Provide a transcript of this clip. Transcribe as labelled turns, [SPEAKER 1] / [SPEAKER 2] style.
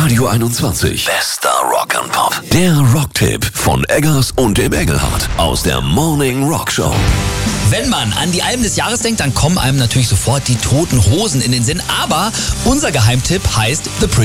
[SPEAKER 1] Radio 21. Bester Rock and Pop. Der Rocktipp von Eggers und dem Engelhardt aus der Morning Rock Show.
[SPEAKER 2] Wenn man an die Alben des Jahres denkt, dann kommen einem natürlich sofort die Toten Hosen in den Sinn. Aber unser Geheimtipp heißt The